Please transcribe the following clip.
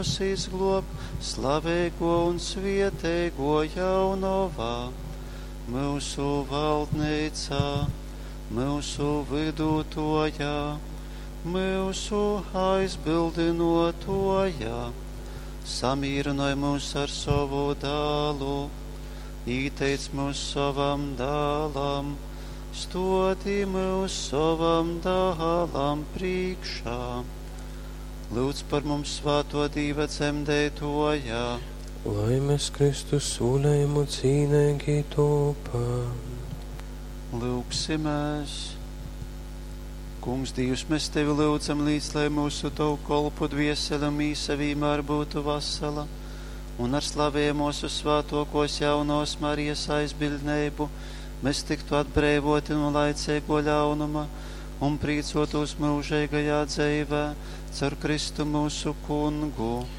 izglob slavēgo un svietēgo jaunavā, mūsu valdnīcā, mūsu vidutojā, mūsu aizbildinotojā, samīrinoja mūs ar savu dālu, īteic mūs savam dālam, stoti mūs savam dālam priekšā. Lūdz par mums svāto Dieva dzemdētojā, lai mēs Kristus sūlējumu cīnīgi topam. Lūksimies. Kungs Dievs, mēs Tevi lūdzam līdz, lai mūsu Tavu kolpu dvieselam īsavīmār būtu vasala, un ar slavē mūsu svātokos jaunos Marijas aizbildneibu mēs tiktu atbrēvoti no laicēgo ļaunuma un prīcotos mūžīgajā dzīvē caur Kristu mūsu Kungu.